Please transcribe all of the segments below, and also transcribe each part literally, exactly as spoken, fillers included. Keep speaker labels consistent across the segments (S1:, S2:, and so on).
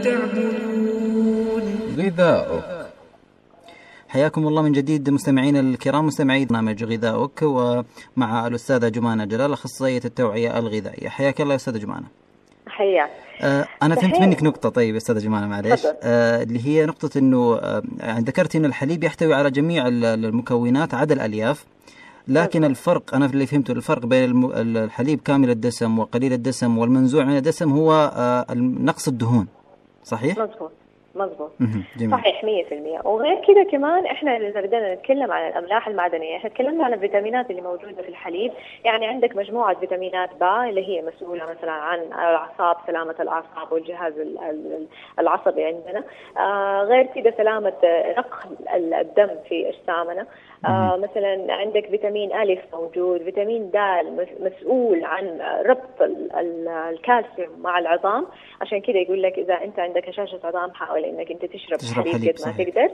S1: تعبدون.
S2: غذاؤك. حياكم الله من جديد مستمعين الكرام، مستمعي برنامج غذاؤك، ومع الأستاذة جمانة جلال أخصائية التوعية الغذائية. حياك الله يا أستاذة جمانة.
S3: حياك.
S2: آه أنا فهمت منك نقطة، طيب يا أستاذة جمانة معليش، آه اللي هي نقطة إنه آه ذكرت إن الحليب يحتوي على جميع المكونات عدا الألياف، لكن مزبوط. الفرق أنا في اللي فهمته الفرق بين الحليب كامل الدسم وقليل الدسم والمنزوع من الدسم هو آه نقص الدهون، صحيح؟
S3: مزبوط مظبوط صحيح مية في المية. وغير كده كمان احنا اللي بدنا نتكلم عن الاملاح المعدنيه، احنا تكلمنا عن الفيتامينات اللي موجوده في الحليب. يعني عندك مجموعه فيتامينات با اللي هي مسؤوله مثلا عن الاعصاب، سلامه الاعصاب والجهاز العصبي عندنا. آه غير كده سلامه نقل الدم في اجسامنا. آه مثلا عندك فيتامين ألف موجود، فيتامين د مسؤول عن ربط الكالسيوم مع العظام، عشان كده يقول لك اذا انت عندك هشاشه عظام حاول انك انت تشرب, تشرب حليب قد ما تقدر.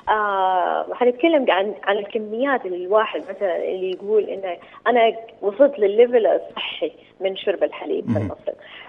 S3: آه حنتكلم عن عن الكميات اللي الواحد مثلا اللي يقول انه انا وصلت للليفل الصحي من شرب الحليب في المصدر.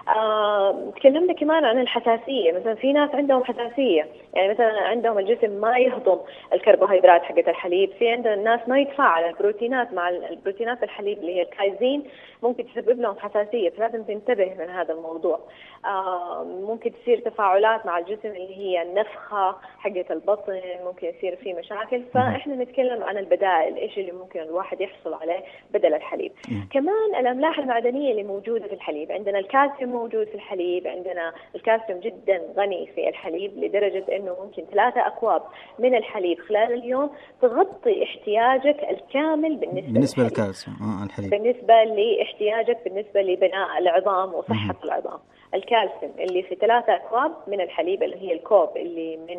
S3: آه تكلمنا كمان عن الحساسيه، مثلا في ناس عندهم حساسيه، يعني مثلا عندهم الجسم ما يهضم الكربوهيدرات حقت الحليب، في عندنا الناس ما يتفاعل البروتينات مع البروتينات الحليب اللي هي الكايزين، ممكن تسبب لهم حساسيه، فلازم تنتبه من هذا الموضوع. آه ممكن تصير تفاعلات مع الجسم اللي هي النفخه حقت البطن، ممكن يصير في مشاكل. فاحنا نتكلم عن البدائل، ايش اللي ممكن الواحد يحصل عليه بدل الحليب. كمان الاملاح المعدنيه اللي موجوده في الحليب، عندنا الكالسيوم موجود في الحليب، عندنا الكالسيوم جدا غني في الحليب لدرجه انه ممكن ثلاثة اكواب من الحليب خلال اليوم تغطي احتياجك الكامل بالنسبه
S2: بالنسبه للكالسيوم اه الحليب،
S3: بالنسبه لاحتياجك بالنسبه لبناء العظام وصحه مم. العظام. الكالسيوم اللي في ثلاثة أكواب من الحليب اللي هي الكوب اللي من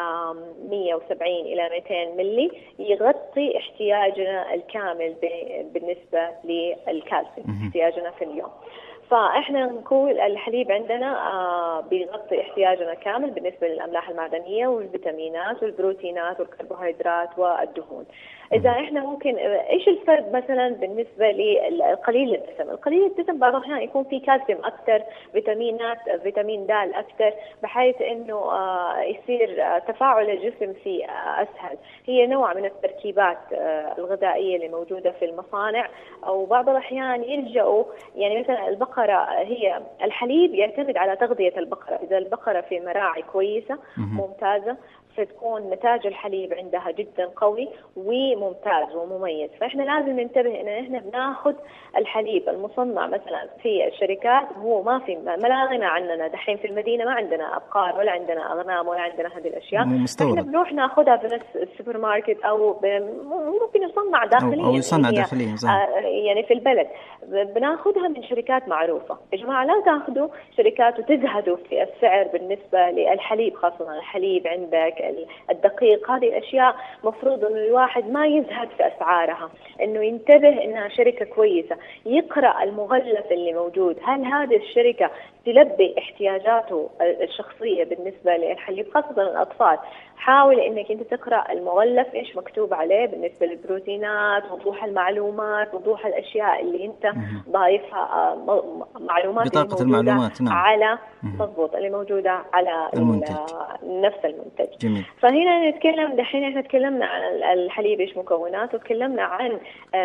S3: مية وسبعين إلى مئتين ملي يغطي احتياجنا الكامل بالنسبة للكالسيوم، احتياجنا في اليوم. فإحنا نقول الحليب عندنا آه بيغطي احتياجنا كامل بالنسبة للأملاح المعدنية والفيتامينات والبروتينات والكربوهيدرات والدهون. إذا إحنا ممكن إيش الفرق مثلا بالنسبة للقليل الدسم؟ القليل الدسم بعض الأحيان يكون فيه كالسيوم أكثر، فيتامينات فيتامين د أكثر، بحيث إنه آه يصير آه تفاعل الجسم فيه آه أسهل. هي نوع من التركيبات آه الغذائية اللي موجودة في المصانع، أو بعض الأحيان يلجأوا يعني مثلا البقرة، هي الحليب يعتمد على تغذية البقرة. إذا البقرة في مراعي كويسة ممتازة فتكون نتاج الحليب عندها جدا قوي وممتاز ومميز. فإحنا لازم ننتبه إن إحنا بناخذ الحليب المصنع مثلا في الشركات، هو ما في ما لا غنى عننا دحين في المدينة، ما عندنا أبقار ولا عندنا أغنام ولا عندنا هذه الأشياء، إحنا بنروح ناخذها في السوبر ماركت أو ممكن يصنع داخليا
S2: أو يصنع داخليا
S3: يعني في البلد، بناخذها من شركات معروفة. يا جماعة لا تاخذوا شركات وتزهدوا في السعر بالنسبة للحليب، خاصة الحليب عندك الدقيق، هذه الأشياء مفروض إنه الواحد ما يزهد في أسعارها، إنه ينتبه إنها شركة كويسة، يقرأ المغلف اللي موجود، هل هذه الشركة تلبي احتياجاته الشخصية بالنسبة للحليب، خاصة الأطفال. حاول إنك أنت تقرأ المغلف إيش مكتوب عليه بالنسبة للبروتينات، وضوح المعلومات، وضوح الأشياء اللي أنت ضايفها، معلومات
S2: بطاقة المعلومات نعم.
S3: على مضبوط اللي موجودة على
S2: المنتج.
S3: نفس المنتج.
S2: جميل.
S3: فهنا نتكلم دحين إحنا تكلمنا عن الحليب إيش مكوناته، وتكلمنا عن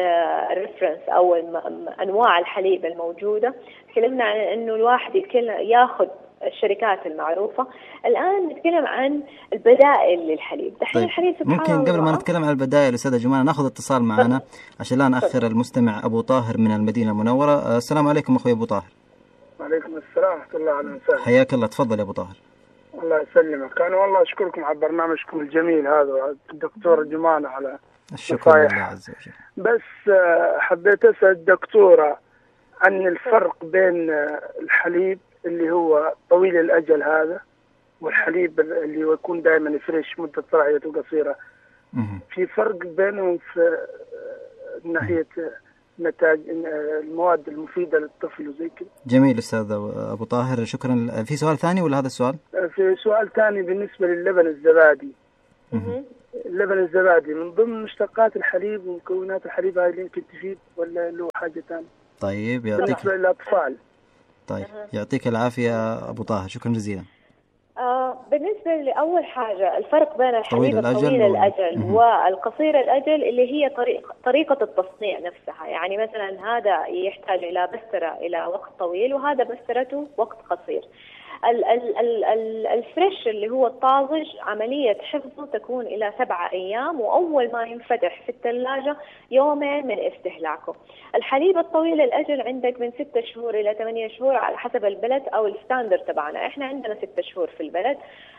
S3: الريفرنس أو أنواع الحليب الموجودة، تكلمنا عن إنه الواحد يتكلم ياخذ الشركات المعروفة. الآن نتكلم عن البدائل للحليب. دحين
S2: طيب.
S3: الحليب سبحان
S2: ممكن
S3: الله،
S2: قبل ما نتكلم عن البدائل أستاذة جمانة ناخذ اتصال معنا عشان لا نأخر المستمع أبو طاهر من المدينة المنورة. السلام عليكم أخوي أبو طاهر.
S4: وعليكم السلام ورحمة الله وبركاته.
S3: حياك الله، تفضل يا أبو طاهر.
S4: الله يسلمك. أنا والله أشكركم على برنامجكم الجميل هذا الدكتور جمانة على
S3: الشكر لله عز وجل.
S4: بس حبيت أسأل الدكتورة عن الفرق بين الحليب اللي هو طويل الأجل هذا والحليب اللي هو يكون دائما فريش مدة رعيته قصيرة. في فرق بينهم في ناحية نتاج المواد المفيدة للطفل وزي كده.
S2: جميل أستاذ أبو طاهر، شكرا. في سؤال ثاني ولا هذا السؤال؟
S4: في سؤال ثاني بالنسبة للبن الزبادي. اللبن الزبادي من ضمن مشتقات الحليب ومكونات الحليب هاي اللي يمكن تفيد ولا له حاجة ثانية؟
S2: طيب يعطيك
S4: بالنسبة للأطفال.
S2: طيب يعطيك العافية أبو طاهر، شكرا جزيلا.
S3: بالنسبة لأول حاجة الفرق بين الحليب
S2: طويل
S3: الطويل
S2: الأجل,
S3: الأجل والقصير الأجل اللي هي طريق طريقة التصنيع نفسها. يعني مثلا هذا يحتاج إلى بسترة إلى وقت طويل وهذا بسترته وقت قصير. ال ال ال ال الفريش اللي هو الطازج عملية حفظه تكون إلى سبعة أيام، وأول ما ينفتح في الثلاجة يومين من استهلاكه. الحليب الطويل الأجل عندك من ستة شهور إلى ثمانية شهور على حسب البلد أو الستاندر تبعنا، إحنا عندنا ستة شهور في البلد،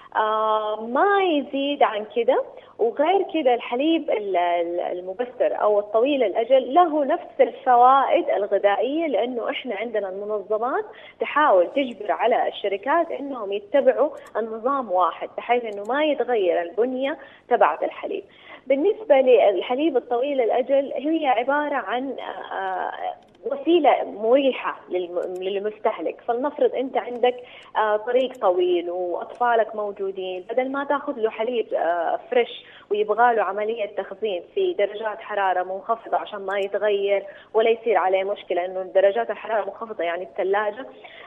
S3: آه ما يزيد عن كده. وغير كده الحليب المبستر أو الطويل الأجل له نفس الفوائد الغذائية، لأنه إحنا عندنا المنظمات تحاول تجبر على الشركات إنهم يتبعوا النظام واحد بحيث إنه ما يتغير البنية تبعة الحليب. بالنسبة للحليب الطويل الأجل هي عبارة عن آه وسيلة مريحة للمستهلك. فلنفرض أنت عندك طريق طويل وأطفالك موجودين، بدل ما تأخذ له حليب فريش ويبغى له عملية تخزين في درجات حرارة منخفضة عشان ما يتغير ولا يصير عليه مشكلة إنه درجات الحرارة منخفضة يعني الثلاجة،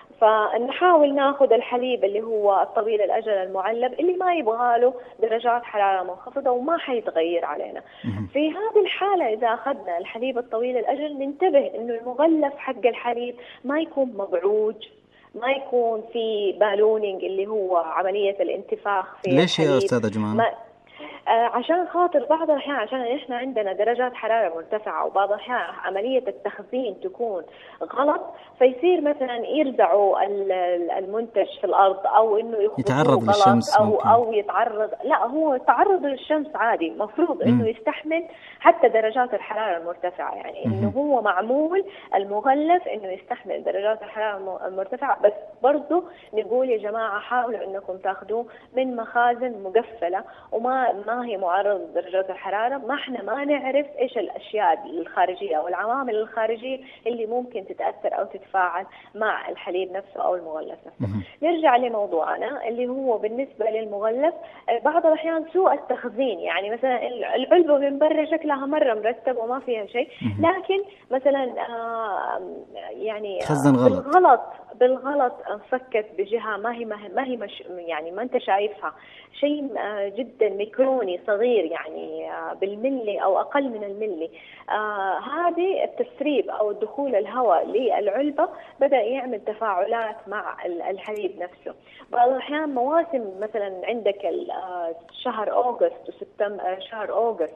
S3: فنحاول ناخذ الحليب اللي هو الطويل الأجل المعلب اللي ما يبغى له درجات حرارة منخفضة وما حيتغير علينا. في هذه الحالة إذا أخذنا الحليب الطويل الأجل ننتبه إنه المغلف حق الحليب ما يكون مبعوج، ما يكون في بالونينج اللي هو عملية الانتفاخ في
S2: ليش
S3: الحليب.
S2: يا أستاذة جمال؟
S3: آه عشان خاطر بعض الأحيان عشان إحنا عندنا درجات حرارة مرتفعة وبعض الأحيان عملية التخزين تكون غلط، فيصير مثلا يرزعوا المنتج في الأرض أو إنه
S2: يتعرض للشمس
S3: أو
S2: ممكن.
S3: أو يتعرض، لا هو التعرض للشمس عادي، مفروض إنه يستحمل حتى درجات الحرارة المرتفعة. يعني إنه هو معمول المغلف إنه يستحمل درجات الحرارة المرتفعة، بس برضو نقول يا جماعة حاولوا إنكم تأخذوه من مخازن مقفلة وما ما هي معرضة لدرجات الحرارة. ما احنا ما نعرف ايش الاشياء الخارجية او العوامل الخارجية اللي ممكن تتأثر او تتفاعل مع الحليب نفسه او المغلف نفسه. نرجع لموضوعنا اللي هو بالنسبة للمغلف، بعض الاحيان سوء التخزين، يعني مثلا العلبة من برا شكلها مرة مرتب وما فيها شيء، لكن مثلا آه يعني
S2: خزن غلط
S3: بالغلط بالغلط انفكت بجهة ما هي ما هي مش يعني ما انت شايفها، شيء جدا ميكروني صغير يعني بالملي او اقل من الملي. آه هذه التسريب او دخول الهواء للعلبة بدأ يعمل تفاعلات مع الحليب نفسه. بعض الاحيان مواسم مثلا عندك شهر أغسطس وسبتمبر، شهر أغسطس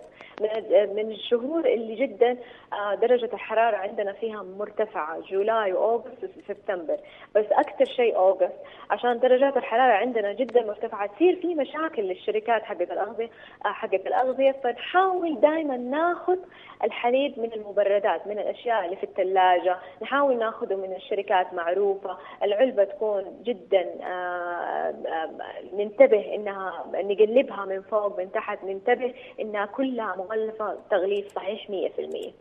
S3: من الشهور اللي جدا درجة الحرارة عندنا فيها مرتفعة، جولاي وأغسطس وسبتمبر، بس أكثر شيء أغسطس عشان درجات الحرارة عندنا جدا مرتفعة، تصير في مشاكل للشركات حقت الأغذية حقت الأغذية فنحاول دائما ناخذ الحليب من المبردات، من الأشياء اللي في الثلاجة، نحاول ناخذه من الشركات معروفة. العلبة تكون جدا آآ آآ ننتبه إنها نقلبها من فوق من تحت، ننتبه إنها كلها مغلفة تغليف صحيح مية في المية.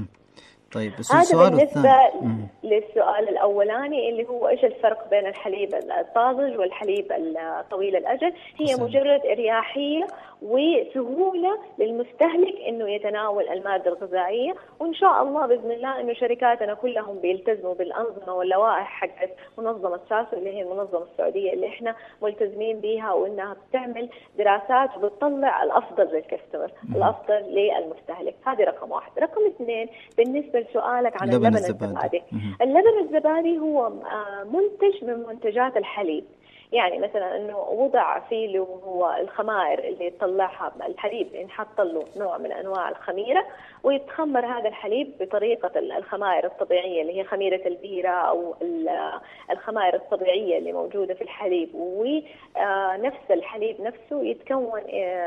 S2: طيب
S3: هذا بالنسبة للسؤال الأولاني اللي هو إيش الفرق بين الحليب الطازج والحليب الطويل الأجل. هي مجرد إريحية وسهولة للمستهلك إنه يتناول المادة الغذائية، وإن شاء الله بإذن الله إنه شركاتنا كلهم بيلتزموا بالأنظمة واللوائح حقت منظمة ساسو اللي هي المنظمة السعودية اللي إحنا ملتزمين بها، وإنها بتعمل دراسات وبتطلع الأفضل للكستمر، الأفضل للمستهلك. هذه رقم واحد. رقم اثنين بالنسبة لسؤالك عن اللبن الزبادي. اللبن الزبادي هو منتج من منتجات الحليب، يعني مثلا انه وضع فيه اللي هو الخمائر اللي يطلعها الحليب، ينحط له نوع من انواع الخميره ويتخمر هذا الحليب بطريقه الخمائر الطبيعيه اللي هي خميره البيره او الخمائر الطبيعيه اللي موجوده في الحليب، ونفس الحليب نفسه يتكون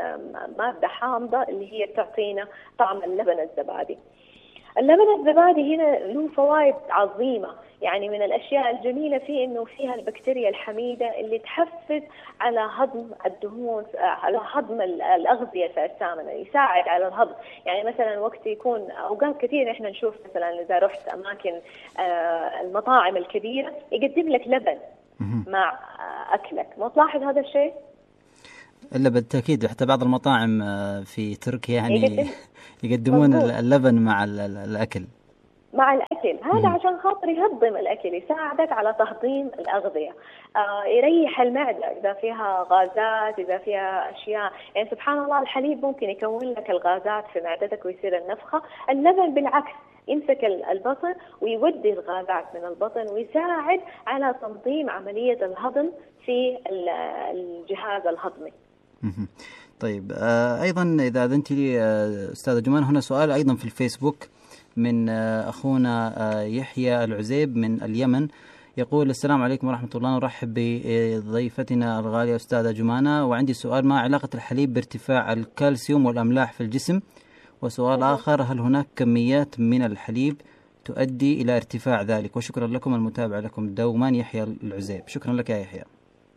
S3: ماده حامضه اللي هي تعطينا طعم اللبن الزبادي. اللبن الزبادي هنا له فوائد عظيمة، يعني من الأشياء الجميلة فيه إنه فيها البكتيريا الحميدة اللي تحفز على هضم الدهون، على هضم الأغذية في السامنة، يساعد على الهضم. يعني مثلا وقت يكون أوقات كثير إحنا نشوف مثلا إذا رحت أماكن المطاعم الكبيرة يقدم لك لبن مع أكلك، ما تلاحظ هذا الشيء؟
S2: إلا بالتأكيد، حتى بعض المطاعم في تركيا يعني يقدمون اللبن مع الأكل
S3: مع الأكل الأكل، هذا عشان خاطر يهضم الأكل، يساعدك على تهضيم الأغذية، آه يريح المعدة إذا فيها غازات، إذا فيها أشياء. يعني سبحان الله الحليب ممكن يكون لك الغازات في معدتك ويصير النفخة. اللبن بالعكس يمسك البطن ويودي الغازات من البطن ويساعد على تنظيم عملية الهضم في الجهاز الهضمي.
S2: طيب آه أيضا إذا أذنتي لي آه أستاذة جمان، هنا سؤال أيضا في الفيسبوك من آه أخونا آه يحيى العزيب من اليمن، يقول: السلام عليكم ورحمة الله، نرحب بضيفتنا الغالية أستاذة جمانة، وعندي سؤال: ما علاقة الحليب بارتفاع الكالسيوم والأملاح في الجسم؟ وسؤال آخر: هل هناك كميات من الحليب تؤدي إلى ارتفاع ذلك؟ وشكرا لكم، المتابع لكم دوما يحيى العزيب. شكرا لك يا يحيى.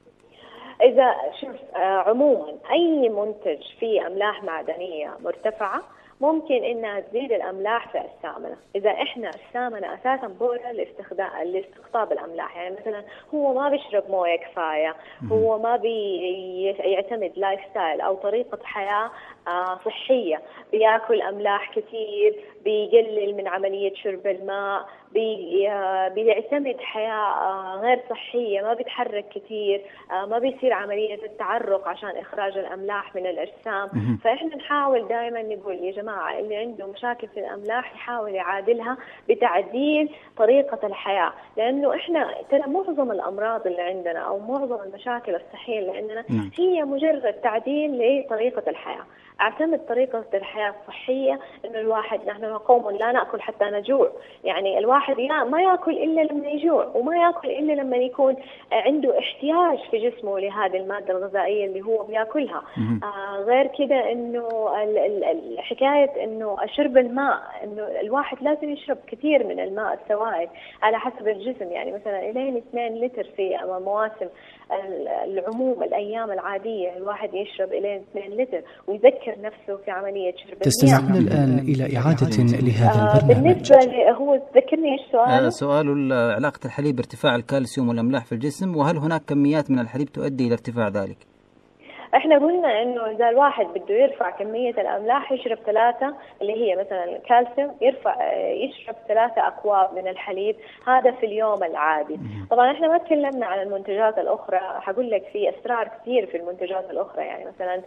S3: إذا شوف عموما أي منتج فيه أملاح معدنية مرتفعة ممكن إنها تزيد الأملاح في السامنة. إذا إحنا السامنة أساسا بورة لاستخدام لاستقطاب الأملاح، يعني مثلا هو ما بيشرب موية كفاية، هو ما بيعتمد لايف ستايل أو طريقة حياة صحية، بياكل أملاح كثير، بيقلل من عملية شرب الماء، بي بيعتمد حياة غير صحية، ما بيتحرك كثير، ما بيصير عملية التعرق عشان إخراج الأملاح من الأجسام. فإحنا نحاول دائما نقول يا جماعة اللي عنده مشاكل في الأملاح يحاول يعادلها بتعديل طريقة الحياة، لأنه إحنا ترى معظم الأمراض اللي عندنا أو معظم المشاكل الصحية اللي عندنا هي مجرد تعديل لطريقة الحياة. أعتمد طريقة الحياة الصحية إنه الواحد، نحن قوم لا نأكل حتى نجوع، يعني الواحد يا ما يأكل إلا لما يجوع، وما يأكل إلا لما يكون عنده احتياج في جسمه لهذه المادة الغذائية اللي هو بيأكلها. آه غير كده إنه الحكاية إنه شرب الماء، إنه الواحد لازم يشرب كثير من الماء السوائل على حسب الجسم، يعني مثلا إلين اثنين لتر في مواسم العموم الأيام العادية الواحد يشرب إلين اثنين لتر ويذكر نفسه في عملية شرب المياه.
S1: تستمعون الآن إلى إعادة لهذا
S3: آه
S1: البرنامج.
S3: بالنسبة هو ذكرني إيش سؤاله؟
S2: آه سؤال علاقة الحليب بارتفاع الكالسيوم والأملاح في الجسم، وهل هناك كميات من الحليب تؤدي إلى ارتفاع ذلك؟
S3: احنا قلنا انه اذا الواحد بده يرفع كمية الاملاح يشرب ثلاثة، اللي هي مثلا الكالسيوم، يرفع يشرب ثلاثة اكواب من الحليب، هذا في اليوم العادي. طبعا احنا ما تكلمنا عن المنتجات الاخرى، حقول لك في اسرار كثير في المنتجات الاخرى، يعني مثلا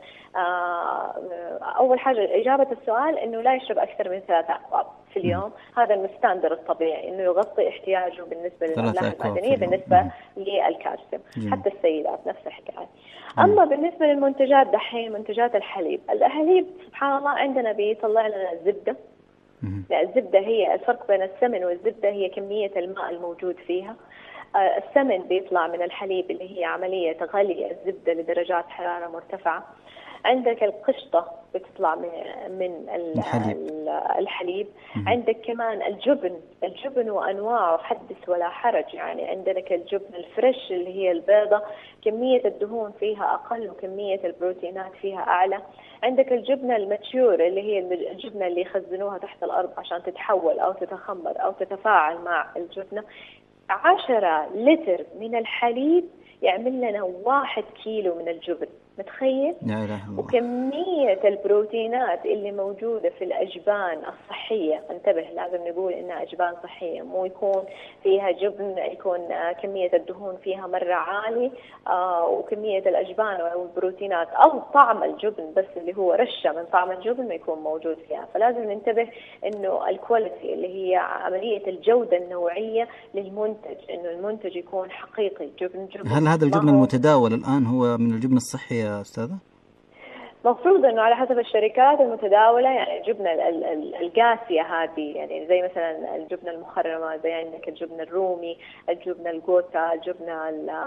S3: اول حاجة اجابة السؤال انه لا يشرب اكثر من ثلاثة اكواب في اليوم، هذا المستندر الطبيعي انه يغطي احتياجه بالنسبة للاملاح المعدنية بالنسبة للكالسيوم. حتى السيدات نفس الحكاية. أما بالنسبة للمنتجات دحين منتجات الحليب، الحليب سبحان الله عندنا بيطلع لنا الزبدة. الزبدة هي الفرق بين السمن والزبدة هي كمية الماء الموجود فيها. السمن بيطلع من الحليب اللي هي عملية غلي الزبدة لدرجات حرارة مرتفعة. عندك القشطة بتطلع من من الحليب, الحليب. عندك كمان الجبن، الجبن وأنواعه حدث ولا حرج، يعني عندك الجبن الفريش اللي هي البيضة كمية الدهون فيها أقل وكمية البروتينات فيها أعلى. عندك الجبنة الماتيور اللي هي الجبنة اللي يخزنوها تحت الأرض عشان تتحول أو تتخمر أو تتفاعل مع الجبنة. عشرة لتر من الحليب يعمل لنا واحد كيلو من الجبن، متخيل؟ وكمية البروتينات اللي موجودة في الأجبان الصحية، انتبه لازم نقول إنها أجبان صحية، مو يكون فيها جبن يكون كمية الدهون فيها مرة عالي آه وكمية الأجبان أو البروتينات أو طعم الجبن بس اللي هو رشة من طعم الجبن ما يكون موجود فيها. فلازم ننتبه إنه الكواليتي اللي هي عملية الجودة النوعية للمنتج، إنه المنتج يكون حقيقي جبن جبن.
S2: هل هذا الجبن المتداول الآن هو من الجبن الصحي يا أستاذة؟
S3: مفروض انه على حسب الشركات المتداولة، يعني الجبنة القاسية هذه يعني زي مثلا الجبنة المخرمة، زي عندك الجبنة الرومي، الجبنة الجوتا، الجبنة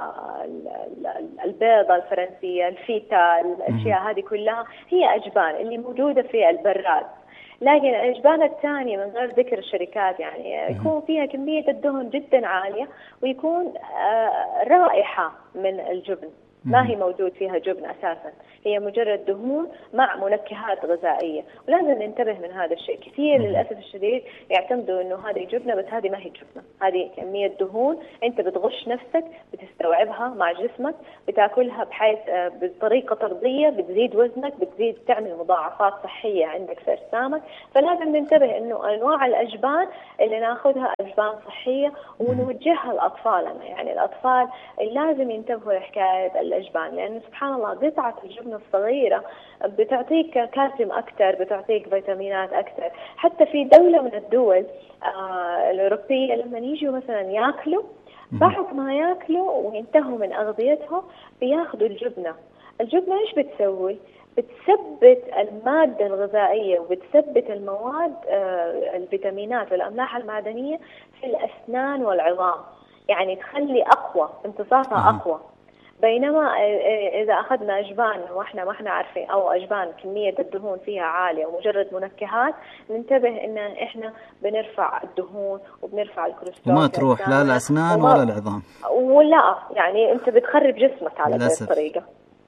S3: البيضة الفرنسية، الفيتا، الاشياء هذه كلها هي اجبان اللي موجودة في البراد. لكن الأجبان الثانية من غير ذكر الشركات يعني يكون فيها كمية الدهن جدا عالية ويكون رائحة من الجبن ما هي موجود فيها جبن أساسا، هي مجرد دهون مع منكهات غذائية، ولازم ننتبه من هذا الشيء. كثير للأسف الشديد يعتمدوا إنه هذه جبنة، بس هذه ما هي جبنة، هذه كمية دهون أنت بتغش نفسك، بتستوعبها مع جسمك، بتاكلها بحيث بطريقة طردية بتزيد وزنك، بتزيد تعمل مضاعفات صحية عندك في أجسامك. فلازم ننتبه إنه أنواع الأجبان اللي ناخذها أجبان صحية ونوجهها لأطفالنا. يعني الأطفال لازم ينتبهوا لحكاية الأجبان، لأن سبحان الله قطعة الجبن الصغيرة بتعطيك كالسيوم أكثر، بتعطيك فيتامينات أكثر. حتى في دولة من الدول آه الأوروبية لما يجوا مثلا يأكلوا، بعد ما يأكلوا وينتهوا من أغذيتهم بياخذوا الجبنة. الجبنة إيش بتسوي؟ بتثبت المادة الغذائية وبتثبت المواد آه الفيتامينات والأملاح المعدنية في الأسنان والعظام، يعني تخلي أقوى، امتصاصها أقوى. بينما إذا أخذنا أجبان وإحنا ما إحنا عارفين، أو أجبان كمية الدهون فيها عالية ومجرد منكهات، ننتبه إن إحنا بنرفع الدهون وبنرفع الكوليسترول
S2: وما تروح لا الأسنان ولا العظام،
S3: ولا يعني أنت بتخرب جسمك على هذه الطريقة.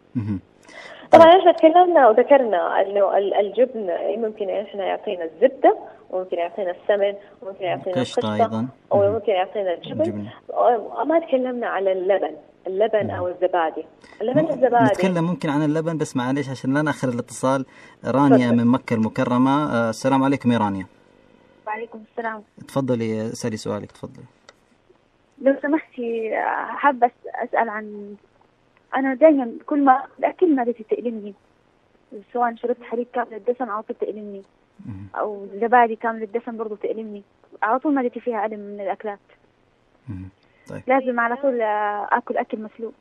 S2: طبعا
S3: احنا تكلمنا وذكرنا انه الجبن ممكن احنا يعطينا الزبده، وممكن يعطينا السمن، وممكن يعطينا القشطه ايضا، وممكن يعطينا الجبن. ما تكلمنا على اللبن اللبن او الزبادي. اللبن الزبادي
S2: نتكلم ممكن عن اللبن، بس معليش عشان لا ناخر الاتصال. رانيا من مكة المكرمة. آه السلام عليكم يا رانيا.
S5: وعليكم السلام.
S2: تفضلي اسالي سؤالك. تفضلي.
S5: لو سمحتي حابة اسال عن، أنا دائما كل ما الأكل معدتي تألمني، سواء شربت حليب كامل الدسم على طول تألمني، أو زبادي كامل الدسم برضو تألمني، على طول معدتي فيها ألم من الأكلات.
S2: طيب.
S5: لازم على طول أكل أكل مسلوق،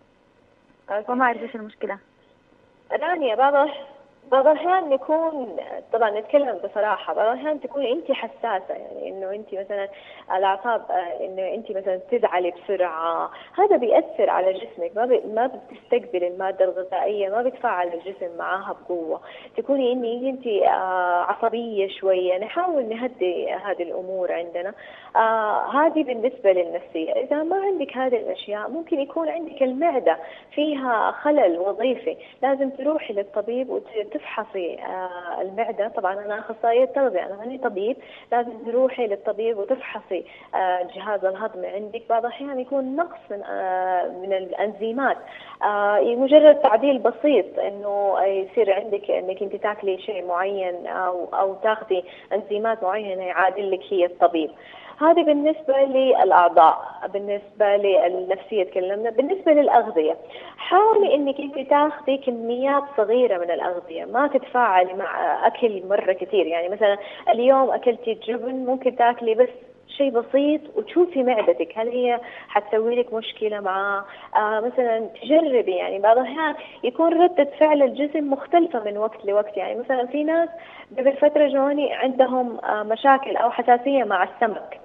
S5: وما أعرف إيش المشكلة.
S3: رانيا بابا بعض الأحيان يكون، طبعا نتكلم بصراحة، بعض الأحيان تكون أنت حساسة، يعني إنه أنت مثلا الأعصاب، إنه أنت مثلا تزعلي بسرعة، هذا بيأثر على جسمك، ما بي ما بتستقبل المادة الغذائية، ما بتفاعل الجسم معاها بقوة، تكوني إني أنت عصبية شوية. نحاول نهدي هذه الأمور عندنا. آه هذه بالنسبة للنفسية. إذا ما عندك هذه الأشياء ممكن يكون عندك المعدة فيها خلل وظيفي، لازم تروحي للطبيب وتفحصي آه المعدة. طبعا أنا أخصائية تغذية، أنا ماني طبيب، لازم تروحي للطبيب وتفحصي آه جهاز الهضم عندك. بعض الأحيان يكون نقص من, آه من الأنزيمات، آه مجرد تعديل بسيط إنه يصير عندك إنك أنت تاكلي شيء معين أو أو تاخذي أنزيمات معينة يعادل لك هي الطبيب. هذه بالنسبة للأعضاء. بالنسبة للنفسية تكلمنا. بالنسبة للأغذية، حاولي إنك أنت تاخذي كميات صغيرة من الأغذية، ما تتفاعلي مع أكل مرة كثير. يعني مثلا اليوم أكلتي الجبن، ممكن تاكلي بس شيء بسيط وتشوفي معدتك هل هي حتسوي لك مشكلة معاه. آه مثلا تجربي، يعني بعض الأحيان يكون ردة فعل الجسم مختلفة من وقت لوقت. يعني مثلا في ناس قبل فترة جوني عندهم آه مشاكل أو حساسية مع السمك،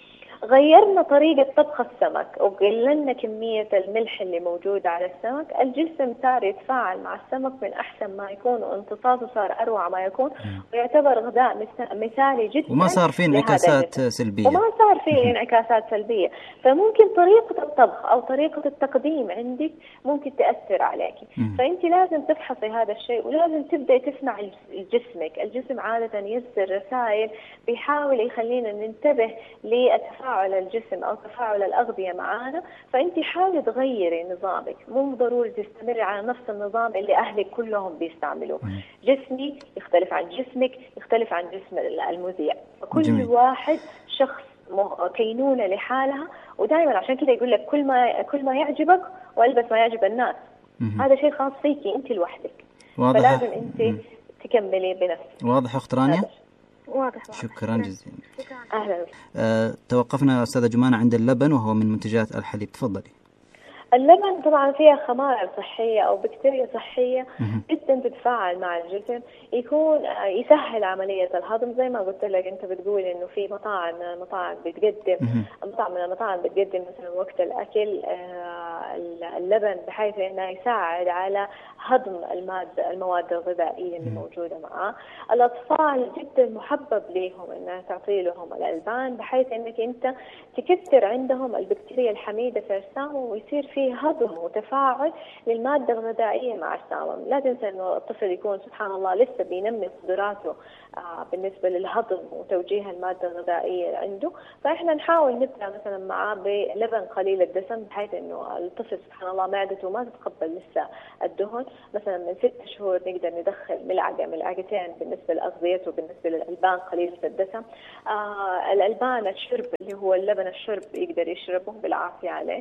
S3: غيرنا طريقة طبخ السمك وقللنا كمية الملح اللي موجودة على السمك، الجسم صار يتفاعل مع السمك من أحسن ما يكون، وامتصاصه صار أروع ما يكون، ويعتبر غذاء مثالي جدا،
S2: وما صار فيه انعكاسات سلبية
S3: وما صار فيه انعكاسات سلبية. فممكن طريقة الطبخ أو طريقة التقديم عندك ممكن تأثر عليك، فأنت لازم تفحصي هذا الشيء، ولازم تبدأ تسمع جسمك. الجسم عادة يرسل رسائل بيحاول يخلينا ننتبه للتفاعل تفاعل الجسم أو تفاعل الأغذية معانا. فأنت حاولي تغيري نظامك، مو ضروري تستمري على نفس النظام اللي أهلك كلهم بيستعملوه. جسمي يختلف عن جسمك، يختلف عن جسم المذيع، فكل جميل. واحد شخص كينونة لحالها. ودائما عشان كده يقول لك كل ما كل ما يعجبك والبس ما يعجب الناس. مم. هذا شيء خاص فيكي أنت لوحدك، فلازم أنت مم. تكملي بنفسك.
S2: واضح أخت رانيا؟
S5: واضح.
S2: شكرا جزيلا.
S3: أهلا.
S2: أه توقفنا أستاذة جمانة عند اللبن، وهو من منتجات الحليب. تفضلي.
S3: اللبن طبعا فيها خمائر صحية أو بكتيريا صحية جدا تتفاعل مع الجسم، يكون يسهل عملية الهضم. زي ما قلت لك أنت بتقول إنه في مطاعم مطاعم بتقدم مطعم من المطاعم بتقدم مثلا وقت الأكل اللبن بحيث انه يساعد على هضم المادة المواد الغذائية اللي موجودة معاه. الأطفال جدا محبب لهم انه تعطي لهم الألبان بحيث انك انت تكثر عندهم البكتيريا الحميدة في أجسامهم ويصير فيه هضم وتفاعل للمادة الغذائية مع أجسامهم. لا تنسى انه الطفل يكون سبحان الله لسه بينمي قدراته آه بالنسبة للهضم وتوجيه المادة الغذائية عنده، فإحنا نحاول نبدأ مثلا معاه بلبن قليل الدسم بحيث إنه الطفل سبحان الله معدته ما تتقبل لسه الدهن. مثلا من ست شهور نقدر ندخل ملعقة ملعقتين بالنسبة لأغذيته بالنسبة للألبان قليلة الدسم. آه الألبان الشرب اللي هو اللبن الشرب يقدر يشربه بالعافية عليه،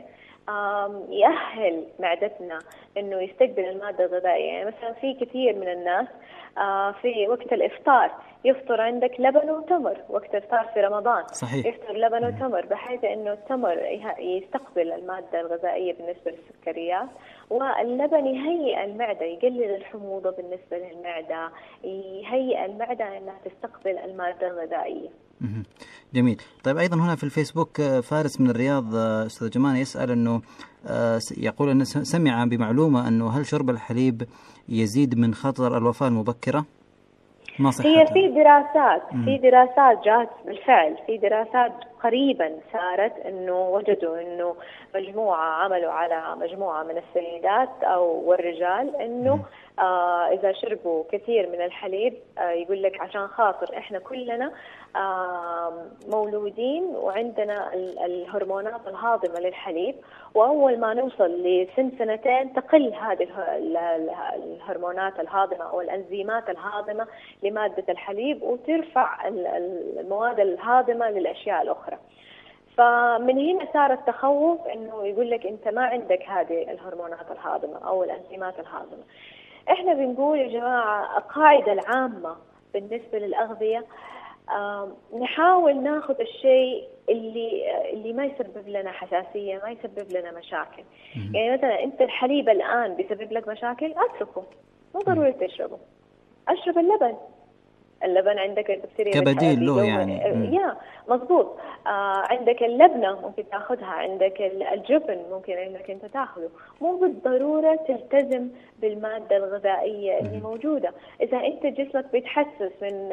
S3: يأهل معدتنا إنه يستقبل المادة الغذائية. يعني مثلا في كثير من الناس في وقت الإفطار يفطر عندك لبن وتمر، وقت الإفطار في رمضان
S2: صحيح.
S3: يفطر لبن وتمر بحيث إنه التمر يستقبل المادة الغذائية بالنسبة للسكريات، واللبن يهيئ المعدة يقلل الحموضة بالنسبة للمعدة، يهيئ المعدة إنها تستقبل المادة الغذائية.
S2: جميل. طيب أيضا هنا في الفيسبوك فارس من الرياض أستاذ جمانة يسأل أنه يقول أنه سمع بمعلومة أنه هل شرب الحليب يزيد من خطر الوفاة المبكرة؟ ما صحتها؟
S3: هي في دراسات في دراسات جات بالفعل، في دراسات قريبا صارت انه وجدوا انه مجموعة عملوا على مجموعة من السيدات او والرجال انه آه اذا شربوا كثير من الحليب آه يقول لك عشان خاطر احنا كلنا آه مولودين وعندنا الهرمونات الهاضمة للحليب، واول ما نوصل لسن سنتين تقل هذه الهرمونات الهاضمة او الانزيمات الهاضمة لمادة الحليب وترفع المواد الهاضمة للاشياء الاخرى. فمن هنا صار التخوف انه يقول لك انت ما عندك هذه الهرمونات الهاضمة او الانزيمات الهاضمة. احنا بنقول يا جماعة القاعدة العامة بالنسبة للأغذية نحاول ناخذ الشيء اللي اللي ما يسبب لنا حساسية، ما يسبب لنا مشاكل. يعني مثلا انت الحليب الآن بيسبب لك مشاكل، اتركه، مو ضروري تشربه. اشرب اللبن، اللبن عندك البكتيريا
S2: كبديل له يعني.
S3: يا مضبوط. آه عندك اللبنة ممكن تاخذها، عندك الجبن ممكن انك انت تاخذه، مو بالضرورة تلتزم بالمادة الغذائية اللي موجودة. اذا انت جسمك بيتحسس من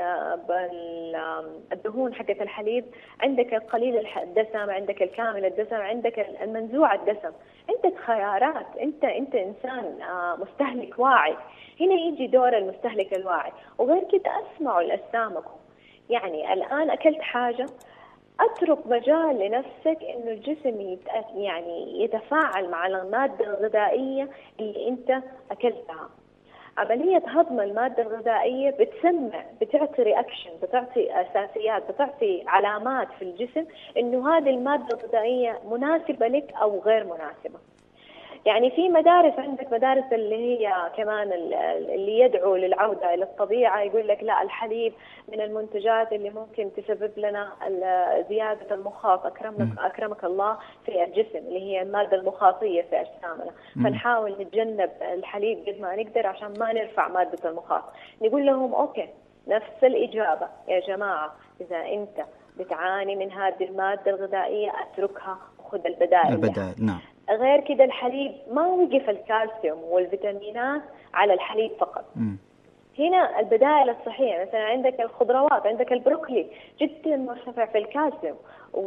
S3: الدهون حقة الحليب، عندك القليل الدسم، عندك الكامل الدسم، عندك المنزوع الدسم، عندك خيارات. انت انت انسان آه مستهلك واعي. هنا يجي دور المستهلك الواعي. وغير كده اسمعوا لأجسامكم. يعني الآن أكلت حاجة، أترك مجال لنفسك إنه الجسم يت... يعني يتفاعل مع المادة الغذائية اللي أنت أكلتها. عملية هضم المادة الغذائية بتسمع، بتعطي رياكشن، بتعطي أساسيات، بتعطي علامات في الجسم إنه هذه المادة الغذائية مناسبة لك أو غير مناسبة. يعني في مدارس، عندك مدارس اللي هي كمان اللي يدعو للعودة إلى الطبيعة، يقول لك لا الحليب من المنتجات اللي ممكن تسبب لنا زيادة المخاط، أكرمك, أكرمك الله في الجسم، اللي هي المادة المخاطية في أجسامنا. فنحاول نتجنب الحليب قد ما نقدر عشان ما نرفع مادة المخاط. نقول لهم أوكي، نفس الإجابة يا جماعة، إذا أنت بتعاني من هذه المادة الغذائية أتركها وخذ البدائل.
S2: البدائل نعم.
S3: غير كده الحليب ما وقف الكالسيوم والفيتامينات على الحليب فقط. م. هنا البدائل الصحية، مثلا عندك الخضروات، عندك البروكلي جدا مرتفع في الكالسيوم،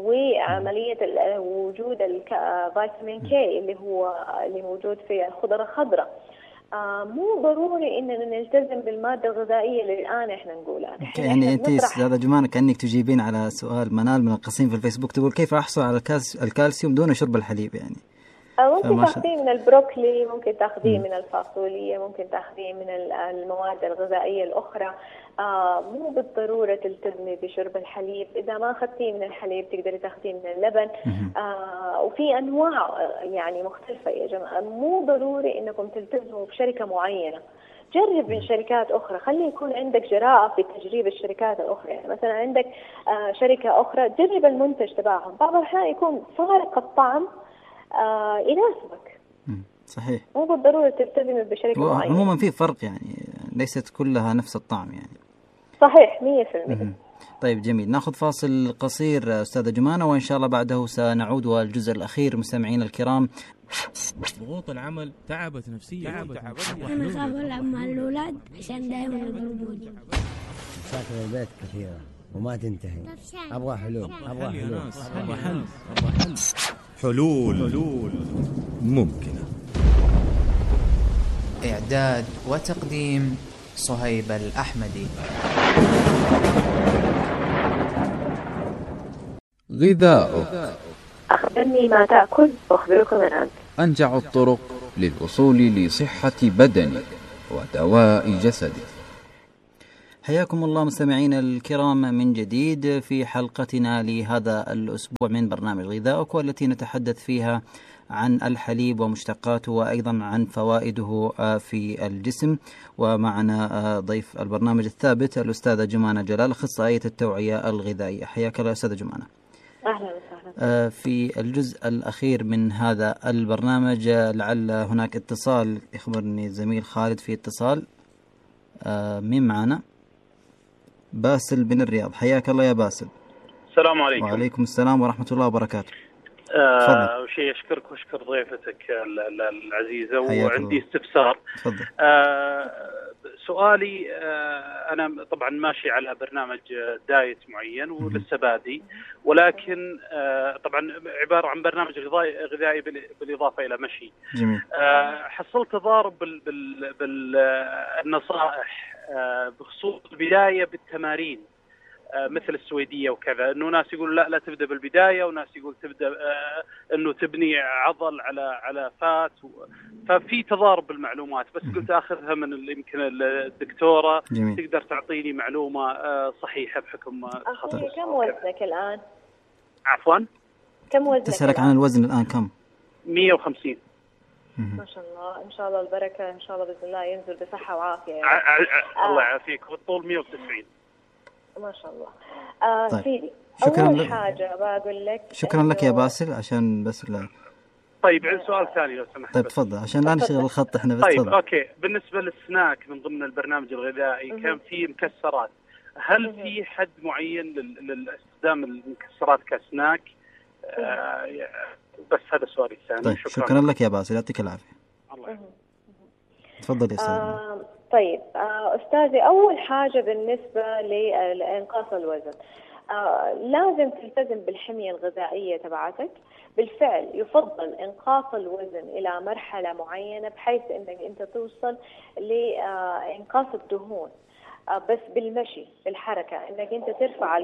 S3: وعملية وجود الفيتامين كي اللي هو اللي موجود في الخضرة الخضراء. آه مو ضروري اننا نلتزم بالماده الغذائيه اللي الان احنا نقولها.
S2: يعني انت استاذه جمانة كانك تجيبين على سؤال منال من القصيم في الفيسبوك، تقول كيف احصل على الكالسيوم دون شرب الحليب؟ يعني
S3: ممكن تاخذيه من البروكلي، ممكن تاخذيه من الفاصوليا، ممكن تاخذيه من المواد الغذائيه الاخرى. آه مو بالضروره تلتزمي بشرب الحليب. اذا ما اخذتيه من الحليب تقدري تاخذيه من اللبن. آه وفي انواع يعني مختلفه يا جماعه، مو ضروري انكم تلتزموا بشركه معينه. جرب من شركات أخرى، خلي يكون عندك جراءة في تجريب الشركات الأخرى. يعني مثلا عندك آه شركة أخرى، جرب المنتج تبعهم، بعض الأحيان يكون فارق الطعم آه يناسبك.
S2: صحيح،
S3: مو بالضرورة تلتزم بشركة معينة.
S2: عموما في فرق، يعني ليست كلها نفس الطعم يعني.
S3: صحيح مية في المية.
S2: طيب جميل، ناخذ فاصل قصير أستاذة جمانة، وإن شاء الله بعده سنعود والجزء الأخير. مستمعين الكرام،
S6: ضغوط العمل تعبت نفسيا.
S7: أنا أخاف ألعب مع الأولاد عشان دائما يضربوني.
S8: مشاكل البيت كثيرة وما تنتهي. أبغى حلول، أبغى حلول،
S6: أبغى حل، أبغى حل. حلول حلول ممكنة.
S9: إعداد وتقديم صهيب الأحمدي.
S10: غذاؤك.
S3: أخبرني ما تأكل وأخبرك من أنت.
S10: أنجع الطرق للوصول لصحة بدنك ودواء جسدك.
S2: حياكم الله مستمعينا الكرام من جديد في حلقتنا لهذا الأسبوع من برنامج غذاؤك، والتي نتحدث فيها عن الحليب ومشتقاته وأيضا عن فوائده في الجسم. ومعنا ضيف البرنامج الثابت الأستاذة جمانة جلال، أخصائية التوعية الغذائية. حياك الله أستاذة جمانة.
S3: أهلا وسهلا.
S2: في الجزء الأخير من هذا البرنامج لعل هناك اتصال، يخبرني الزميل خالد في اتصال. مين معنا؟ باسل بن الرياض. حياك الله يا باسل.
S11: السلام عليكم.
S2: وعليكم السلام ورحمة الله وبركاته.
S11: آه شيء أشكرك وأشكر ضيفتك العزيزة، وعندي استفسار.
S2: تفضل.
S11: آه سؤالي، آه أنا طبعا ماشي على برنامج دايت معين ولسه بادي، ولكن آه طبعا عبارة عن برنامج غذائي غذائي بالإضافة إلى مشي.
S2: جميل.
S11: آه حصلت تضارب بالنصائح آه بخصوص البداية بالتمارين آه مثل السويدية وكذا، انه ناس يقول لا لا تبدا بالبدايه، وناس يقول تبدا آه انه تبني عضل على على فات، ففي تضارب بالمعلومات. بس قلت اخذها من يمكن الدكتوره.
S2: جميل.
S11: تقدر تعطيني معلومه آه صحيحه بحكم
S3: تخصص. كم وزنك الان؟
S11: عفوا،
S3: كم وزنك؟
S2: تسألك عن الوزن الان كم؟
S11: مية وخمسين.
S3: ما شاء الله، ان شاء الله البركه، ان شاء الله باذن الله ينزل بصحه وعافيه يعني.
S11: آه الله يعافيك. والطول مية وتسعين.
S3: ما شاء الله. آه
S2: طيب.
S3: سيدي،
S2: شكرا
S3: أول
S2: لك.
S3: حاجة بقول لك
S2: شكرا لك يا باسل، عشان بس لا.
S11: طيب عندي سؤال ثاني لو سمحت.
S2: طيب تفضل، عشان لا نشغل الخط احنا بس.
S11: طيب
S2: تفضل.
S11: اوكي، بالنسبة للسناك من ضمن البرنامج الغذائي
S3: مه.
S11: كان في مكسرات، هل
S3: مه.
S11: في حد معين للاستخدام المكسرات كسناك؟ آه بس هذا سؤالي الثاني.
S2: طيب شكرا, شكرا لك يا باسل، يعطيك العافية.
S11: الله.
S2: تفضل يا استاذ.
S3: آه طيب آه أستاذي، أول حاجة بالنسبة لإنقاص الوزن، آه لازم تلتزم بالحمية الغذائية تبعتك. بالفعل يفضل إنقاص الوزن إلى مرحلة معينة بحيث أنك أنت توصل لإنقاص الدهون، آه بس بالمشي بالحركة، أنك أنت ترفع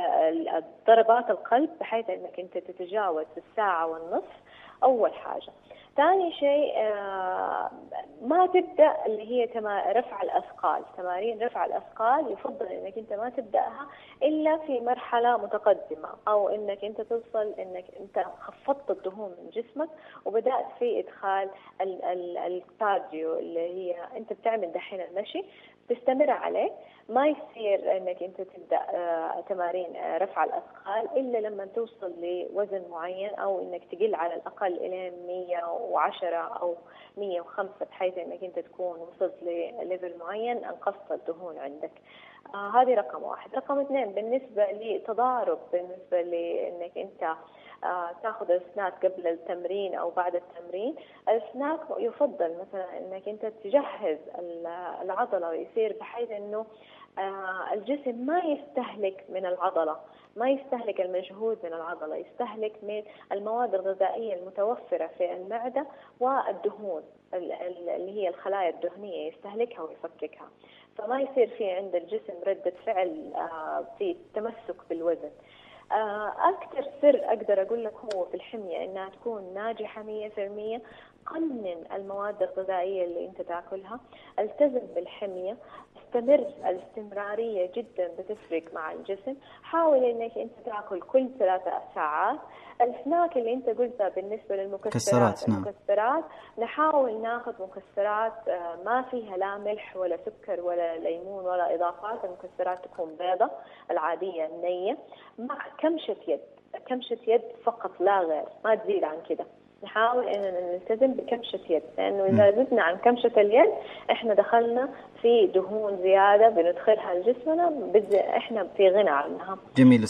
S3: ضربات القلب بحيث أنك أنت تتجاوز الساعة والنصف. أول حاجة. ثاني شيء، آه ما تبدأ اللي هي تما رفع الأثقال، تمارين رفع الأثقال يفضل انك انت ما تبدأها إلا في مرحلة متقدمة، أو انك انت توصل انك انت خفضت الدهون من جسمك وبدأت في إدخال الكارديو اللي هي انت بتعمل دحين المشي، تستمر عليه. ما يصير انك انت تبدا آه تمارين آه رفع الاثقال الا لما توصل لوزن معين، او انك تقل على الاقل الى مية وعشرة او مية وخمسة بحيث انك انت تكون وصلت لليفل معين انقصت الدهون عندك. آه هذه رقم واحد. رقم اثنين، بالنسبه لتضارب بالنسبه لانك انت آه تاخذ السناك قبل التمرين او بعد التمرين، السناك يفضل مثلا انك انت تجهز العضله ويصير بحيث انه آه الجسم ما يستهلك من العضله، ما يستهلك المجهود من العضله، يستهلك من المواد الغذائيه المتوفره في المعده والدهون اللي هي الخلايا الدهنيه، يستهلكها ويفككها، فما يصير في عند الجسم ردة فعل آه في تمسك بالوزن. أكثر سر أقدر أقول لك هو في الحمية إنها تكون ناجحة مية في المية. قنن المواد الغذائية اللي أنت تأكلها، التزم بالحمية، استمر. الاستمرارية جدا بتفرق مع الجسم. حاول إنك أنت تأكل كل ثلاثة ساعات. السناك اللي أنت قلتها بالنسبة للمكسرات، المكسرات نحاول ناخذ مكسرات ما فيها لا ملح ولا سكر ولا ليمون ولا إضافات. المكسرات تكون بيضة العادية النية مع كمشة يد، كمشة يد فقط لا غير، ما تزيد عن كده. نحاول إننا نلتزم بكمشة يد، لأنه إذا زدنا عن كمشة اليد إحنا دخلنا في دهون زيادة بندخلها لجسمنا، إحنا في غنى عنها.
S2: جميل.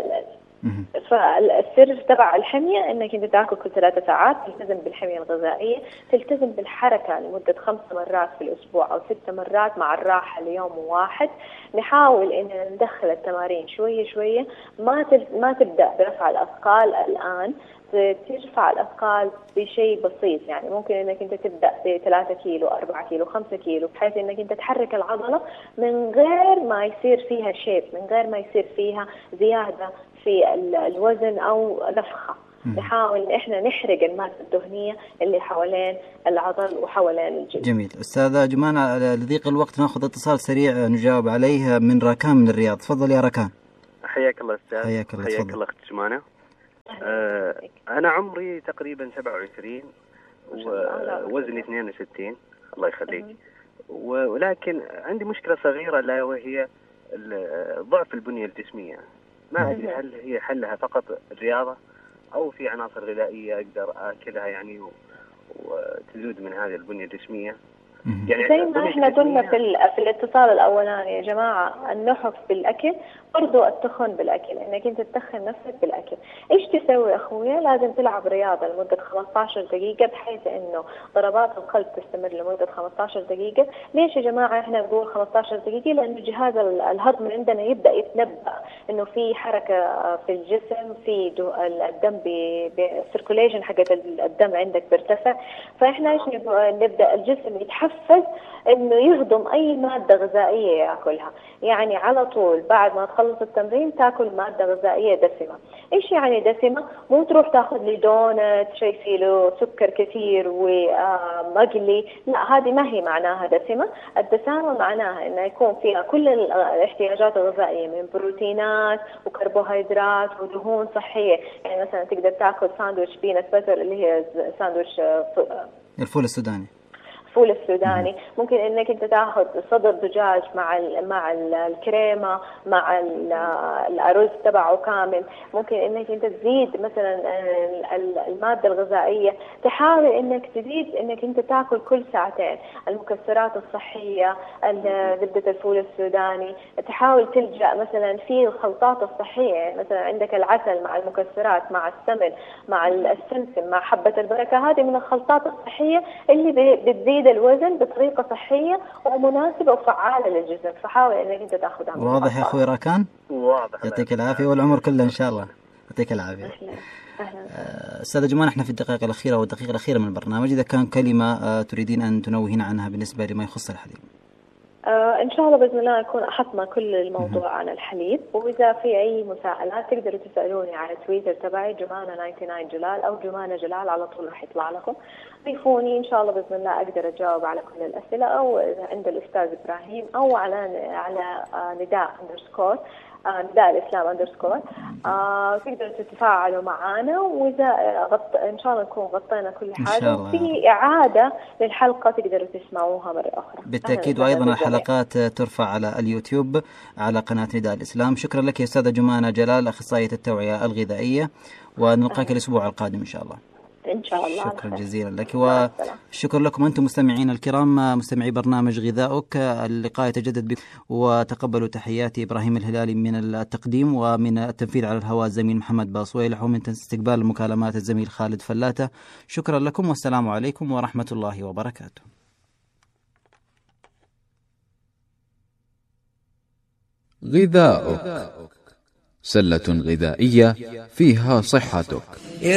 S3: فالسر تبع الحمية انك انت تاكل كل ثلاثة ساعات، تلتزم بالحمية الغذائية، تلتزم بالحركة لمدة خمس مرات في الاسبوع او ست مرات مع الراحة ليوم واحد. نحاول اننا ندخل التمارين شوية شوية، ما ما تبدأ برفع الاثقال الان، ترفع الأثقال بشيء بسيط، يعني ممكن إنك أنت تبدأ بثلاثة كيلو أربعة كيلو خمسة كيلو، بحيث إنك أنت تحرك العضلة من غير ما يصير فيها شيب، من غير ما يصير فيها زيادة في الوزن أو نفخة. نحاول إن إحنا نحرق المادة الدهنية اللي حوالين العضل وحوالين الجلد.
S2: جميل. أستاذة جمانة، لضيق الوقت نأخذ اتصال سريع نجاوب عليه من راكان من الرياض. تفضل يا راكان.
S12: حياك الله أستاذ.
S2: حياك الله.
S12: حياك الله أخت جمانة. آه أنا عمري تقريبا سبعة وعشرين ووزني اثنين وستين. الله يخليك. ولكن عندي مشكلة صغيرة لا وهي ضعف البنية الجسمية. ما أدري هل هي حلها فقط الرياضة أو في عناصر غذائية أقدر أكلها يعني وتزود من هذه البنية الجسمية.
S3: يعني زي ما احنا قلنا في في الاتصال الاولاني يا جماعه، النحف بالاكل برضو التخن بالاكل، انك انت تتخن نفسك بالاكل. ايش تسوي اخويا؟ لازم تلعب رياضه لمده خمسة عشر دقيقه، بحيث انه ضربات القلب تستمر لمده خمسة عشر دقيقه. ليش يا جماعه احنا نقول خمسة عشر دقيقه؟ لانه جهاز الهضم عندنا يبدا يتنبأ انه في حركه في الجسم، في الدم بالسيركوليشن حقت الدم عندك بيرتفع. فاحنا ايش نبدا الجسم يتحفز انه يهضم اي ماده غذائيه ياكلها، يعني على طول بعد ما تخلص التمرين تاكل ماده غذائيه دسمه. ايش يعني دسمه؟ مو تروح تاخذ لي دونت شيء فيه له سكر كثير ومقلي، لا هذه ما هي معناها دسمه. الدسامه معناها انه يكون فيها كل الاحتياجات الغذائيه من بروتينات وكربوهيدرات ودهون صحيه. يعني مثلا تقدر تاكل ساندويتش بينات باتر اللي هي ساندويتش
S2: الفول السوداني،
S3: الفول السوداني. ممكن انك انت تاخذ صدر دجاج مع ال مع ال الكريمه مع ال الارز تبعه كامل. ممكن انك انت تزيد مثلا الماده الغذائيه، تحاول انك تزيد انك انت تاكل كل ساعتين المكسرات الصحيه، زبده الفول السوداني. تحاول تلجا مثلا في الخلطات الصحيه، يعني مثلا عندك العسل مع المكسرات مع السمن مع السمسم مع حبه البركه، هذه من الخلطات الصحيه اللي بتزيد الوزن بطريقة صحية ومناسبة وفعالة للجسم. فحاول انك انت تاخذها.
S2: واضح يا اخوي راكان؟
S12: واضح.
S2: يعطيك العافية والعمر كله ان شاء الله. يعطيك العافية. أستاذة جمانة، احنا في الدقائق الأخيرة والدقيقة الأخيرة من البرنامج، إذا كان كلمة تريدين أن تنوهين عنها بالنسبة لما يخص الحليب.
S3: آه إن شاء الله بإذن الله نكون أحطنا كل الموضوع عن الحليب، وإذا في أي مساءلات تقدروا تسألوني على تويتر تبعي جمانة تسعة وتسعين جلال أو جمانة جلال، على طول راح يطلع لكم. ضيفوني إن شاء الله بإذن الله أقدر أجاوب على كل الأسئلة، أو عند الأستاذ إبراهيم أو على على نداء أندرسكور نداء الإسلام أندرسكور. آه تقدروا تتفاعلوا معنا، وإذا غط... إن شاء الله نكون غطينا كل حاجة. وفي إعادة للحلقة تقدروا تسمعوها مرة أخرى
S2: بالتأكيد. وأيضا الحلقات ترفع على اليوتيوب على قناة نداء الإسلام. شكرا لك يا أستاذة جمانة جلال، أخصائية التوعية الغذائية، ونلقاك الأسبوع القادم إن شاء الله.
S3: إن شاء الله.
S2: شكرا جزيلا لك، وشكرا لكم أنتم مستمعين الكرام، مستمعي برنامج غذاؤك. اللقاء يتجدد بكم، وتقبلوا تحياتي إبراهيم الهلالي من التقديم، ومن التنفيذ على الهواء الزميل محمد باصويلح، ومن استقبال المكالمات الزميل خالد فلاتة. شكرا لكم والسلام عليكم ورحمة الله وبركاته.
S10: غذاؤك، سلة غذائية فيها صحتك.